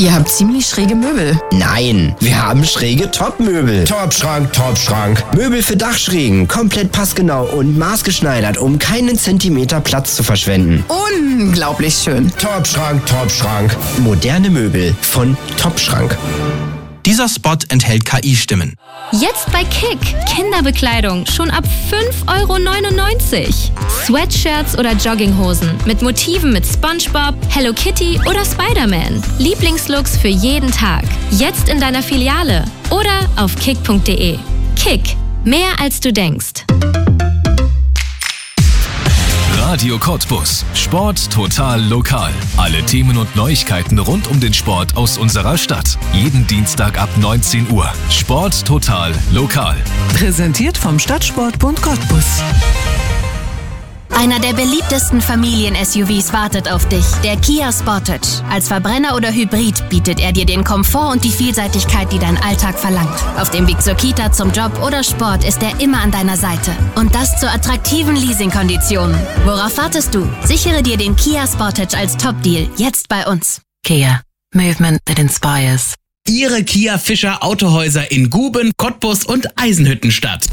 Ihr habt ziemlich schräge Möbel. Nein, wir haben schräge Top-Möbel. Top-Schrank, Top-Schrank. Möbel für Dachschrägen, komplett passgenau und maßgeschneidert, um keinen Zentimeter Platz zu verschwenden. Unglaublich schön. Top-Schrank, Top-Schrank. Moderne Möbel von Top-Schrank. Dieser Spot enthält KI-Stimmen. Jetzt bei Kick. Kinderbekleidung schon ab 5,99 €. Sweatshirts oder Jogginghosen mit Motiven mit SpongeBob, Hello Kitty oder Spider-Man. Lieblingslooks für jeden Tag. Jetzt in deiner Filiale oder auf kick.de. Kick. Mehr als du denkst. Radio Cottbus. Sport total lokal. Alle Themen und Neuigkeiten rund um den Sport aus unserer Stadt. Jeden Dienstag ab 19 Uhr. Sport total lokal. Präsentiert vom Stadtsportbund Cottbus. Einer der beliebtesten Familien-SUVs wartet auf dich, der Kia Sportage. Als Verbrenner oder Hybrid bietet er dir den Komfort und die Vielseitigkeit, die dein Alltag verlangt. Auf dem Weg zur Kita, zum Job oder Sport ist er immer an deiner Seite. Und das zu attraktiven Leasingkonditionen. Worauf wartest du? Sichere dir den Kia Sportage als Top-Deal jetzt bei uns. Kia. Movement that inspires. Ihre Kia Fischer Autohäuser in Guben, Cottbus und Eisenhüttenstadt.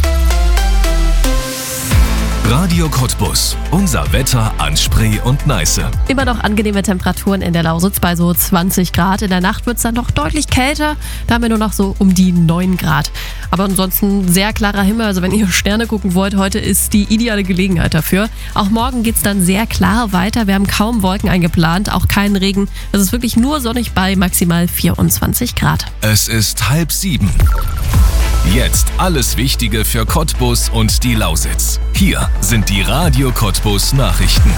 Radio Cottbus. Unser Wetter an Spree und Neiße. Immer noch angenehme Temperaturen in der Lausitz bei so 20 Grad. In der Nacht wird es dann noch deutlich kälter. Da haben wir nur noch so um die 9 Grad. Aber ansonsten sehr klarer Himmel. Also wenn ihr Sterne gucken wollt, heute ist die ideale Gelegenheit dafür. Auch morgen geht es dann sehr klar weiter. Wir haben kaum Wolken eingeplant, auch keinen Regen. Es ist wirklich nur sonnig bei maximal 24 Grad. Es ist 6:30. Jetzt alles Wichtige für Cottbus und die Lausitz. Hier sind die Radio Cottbus Nachrichten.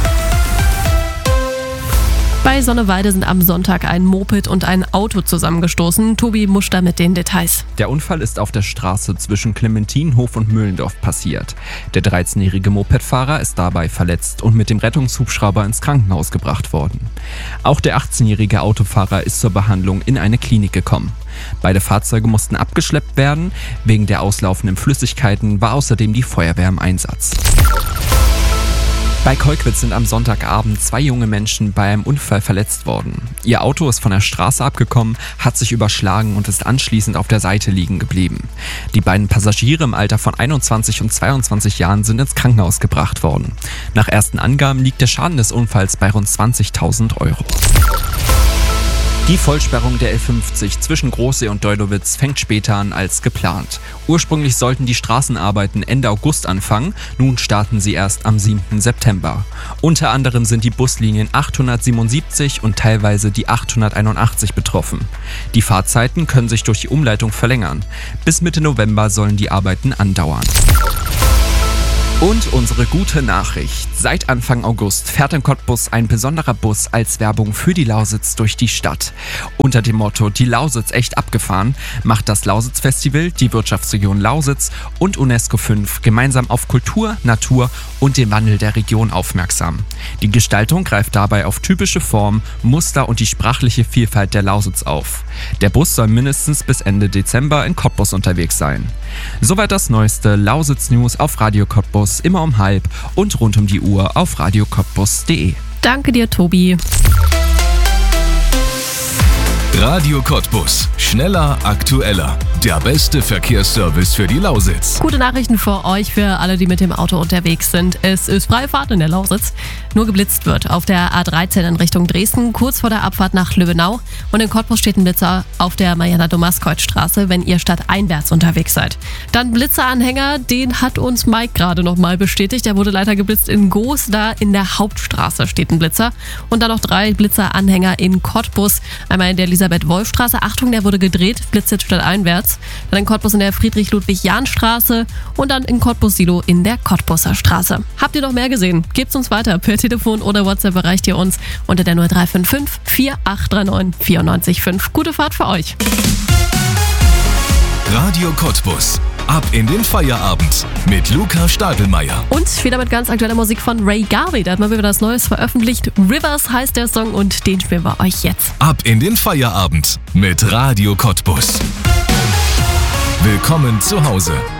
Bei Sonneweide sind am Sonntag ein Moped und ein Auto zusammengestoßen. Tobi Muster mit den Details. Der Unfall ist auf der Straße zwischen Clementinhof und Mühlendorf passiert. Der 13-jährige Mopedfahrer ist dabei verletzt und mit dem Rettungshubschrauber ins Krankenhaus gebracht worden. Auch der 18-jährige Autofahrer ist zur Behandlung in eine Klinik gekommen. Beide Fahrzeuge mussten abgeschleppt werden. Wegen der auslaufenden Flüssigkeiten war außerdem die Feuerwehr im Einsatz. Bei Kolkwitz sind am Sonntagabend 2 junge Menschen bei einem Unfall verletzt worden. Ihr Auto ist von der Straße abgekommen, hat sich überschlagen und ist anschließend auf der Seite liegen geblieben. Die beiden Passagiere im Alter von 21 und 22 Jahren sind ins Krankenhaus gebracht worden. Nach ersten Angaben liegt der Schaden des Unfalls bei rund 20.000 €. Die Vollsperrung der L50 zwischen Großsee und Deudowitz fängt später an als geplant. Ursprünglich sollten die Straßenarbeiten Ende August anfangen, nun starten sie erst am 7. September. Unter anderem sind die Buslinien 877 und teilweise die 881 betroffen. Die Fahrzeiten können sich durch die Umleitung verlängern. Bis Mitte November sollen die Arbeiten andauern. Und unsere gute Nachricht. Seit Anfang August fährt in Cottbus ein besonderer Bus als Werbung für die Lausitz durch die Stadt. Unter dem Motto "Die Lausitz echt abgefahren" macht das Lausitz-Festival, die Wirtschaftsregion Lausitz und UNESCO 5 gemeinsam auf Kultur, Natur und den Wandel der Region aufmerksam. Die Gestaltung greift dabei auf typische Formen, Muster und die sprachliche Vielfalt der Lausitz auf. Der Bus soll mindestens bis Ende Dezember in Cottbus unterwegs sein. Soweit das neueste Lausitz-News auf Radio Cottbus, immer um 12:30 und rund um die Uhr auf radiocottbus.de. Danke dir, Tobi. Radio Cottbus. Schneller, aktueller. Der beste Verkehrsservice für die Lausitz. Gute Nachrichten für euch, für alle, die mit dem Auto unterwegs sind. Es ist freie Fahrt in der Lausitz. Nur geblitzt wird auf der A13 in Richtung Dresden, kurz vor der Abfahrt nach Löwenau. Und in Cottbus steht ein Blitzer auf der Mariana-Domaskreuz-Straße, wenn ihr stadteinwärts unterwegs seid. Dann Blitzeranhänger, den hat uns Mike gerade nochmal bestätigt. Der wurde leider geblitzt in Goos, da in der Hauptstraße steht ein Blitzer. Und dann noch 3 Blitzeranhänger in Cottbus. Einmal in der Elisabeth-Wolf-Straße. Achtung, der wurde gedreht, blitzt jetzt stadteinwärts. Dann in Cottbus in der Friedrich-Ludwig-Jahn-Straße und dann in Cottbus-Silo in der Cottbuser Straße. Habt ihr noch mehr gesehen? Gebt's uns weiter. Per Telefon oder WhatsApp erreicht ihr uns unter der 0355 4839 94 5. Gute Fahrt für euch. Radio Cottbus. Ab in den Feierabend mit Luca Stadelmeier. Und wieder mit ganz aktueller Musik von Ray Garvey. Da hat mal wieder was Neues veröffentlicht. Rivers heißt der Song und den spielen wir euch jetzt. Ab in den Feierabend mit Radio Cottbus. Willkommen zu Hause.